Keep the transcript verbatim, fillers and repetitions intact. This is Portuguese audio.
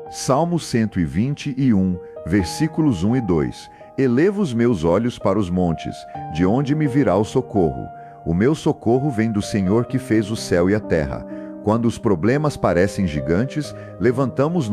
Salmo cento e vinte e um, versículos um e dois. Elevo os meus olhos para os montes, de onde me virá o socorro. O meu socorro vem do Senhor que fez o céu e a terra. Quando os problemas parecem gigantes, levantamos